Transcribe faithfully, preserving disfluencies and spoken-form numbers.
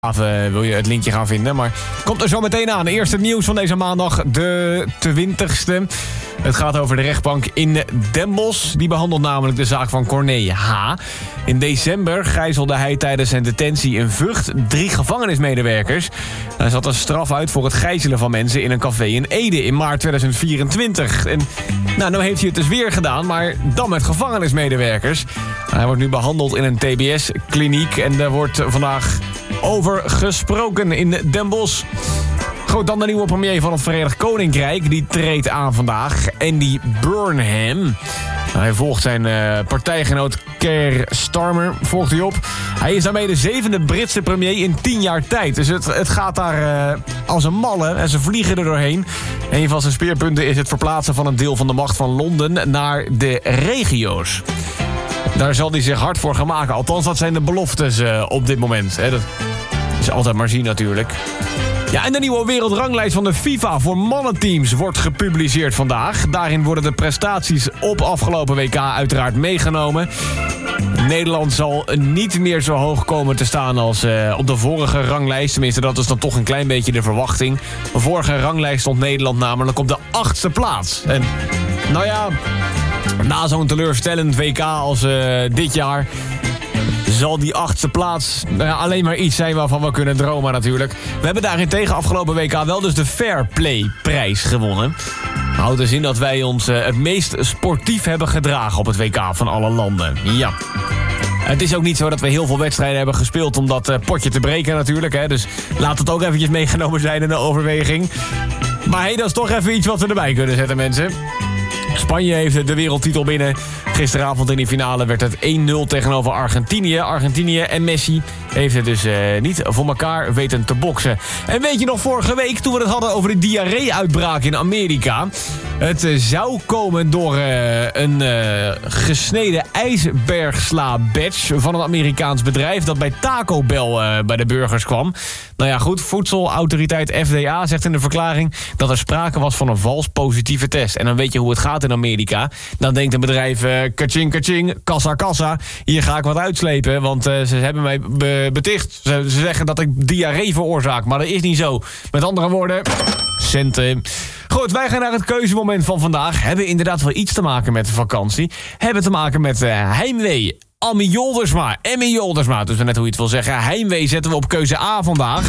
Even wil je het linkje gaan vinden, maar komt er zo meteen aan. Eerste nieuws van deze maandag, de twintigste. Het gaat over de rechtbank in Den Bosch. Die behandelt namelijk de zaak van Corné H. In december gijzelde hij tijdens zijn detentie in Vught drie gevangenismedewerkers. Hij zat een straf uit voor het gijzelen van mensen in een café in Ede in maart tweeduizend vierentwintig. En nou, nou heeft hij het dus weer gedaan, maar dan met gevangenismedewerkers. Hij wordt nu behandeld in een T B S-kliniek en daar wordt vandaag over gesproken in Den Bosch. Goed, dan de nieuwe premier van het Verenigd Koninkrijk. Die treedt aan vandaag. Andy Burnham. Hij volgt zijn uh, partijgenoot Keir Starmer. Volgt hij op. Hij is daarmee de zevende Britse premier in tien jaar tijd. Dus het, het gaat daar uh, als een malle. En ze vliegen er doorheen. Een van zijn speerpunten is het verplaatsen van een deel van de macht van Londen naar de regio's. Daar zal hij zich hard voor gaan maken. Althans, dat zijn de beloftes uh, op dit moment. Hè. Dat is altijd maar zien natuurlijk. Ja, en de nieuwe wereldranglijst van de FIFA voor mannenteams wordt gepubliceerd vandaag. Daarin worden de prestaties op afgelopen W K uiteraard meegenomen. Nederland zal niet meer zo hoog komen te staan als uh, op de vorige ranglijst. Tenminste, dat is dan toch een klein beetje de verwachting. De vorige ranglijst stond Nederland namelijk op de achtste plaats. En nou ja, na zo'n teleurstellend W K als uh, dit jaar zal die achtste plaats nou ja, alleen maar iets zijn waarvan we kunnen dromen natuurlijk. We hebben daarentegen afgelopen W K wel dus de Fair Play prijs gewonnen. Houdt dus in dat wij ons uh, het meest sportief hebben gedragen op het W K van alle landen. Ja. Het is ook niet zo dat we heel veel wedstrijden hebben gespeeld om dat uh, potje te breken natuurlijk. Hè? Dus laat het ook eventjes meegenomen zijn in de overweging. Maar hey, dat is toch even iets wat we erbij kunnen zetten, mensen. Spanje heeft de wereldtitel binnen. Gisteravond in die finale werd het één nul tegenover Argentinië. Argentinië en Messi heeft het dus uh, niet voor elkaar weten te boksen. En weet je nog vorige week toen we het hadden over de diarree-uitbraak in Amerika? Het uh, zou komen door uh, een uh, gesneden ijsbergsla-badge van een Amerikaans bedrijf dat bij Taco Bell uh, bij de burgers kwam. Nou ja, goed, voedselautoriteit F D A zegt in de verklaring dat er sprake was van een vals positieve test. En dan weet je hoe het gaat in Amerika. Dan denkt een bedrijf, uh, kaching, kaching, kassa, kassa. Hier ga ik wat uitslepen, want uh, ze hebben mij be- beticht. Ze, ze zeggen dat ik diarree veroorzaak, maar dat is niet zo. Met andere woorden, centen. Goed, wij gaan naar het keuzemoment van vandaag. Hebben inderdaad wel iets te maken met de vakantie. Hebben te maken met uh, heimwee. Emmy Joldersma. Emmy Joldersma. Dus net hoe je het wil zeggen. Heimwee zetten we op keuze A vandaag.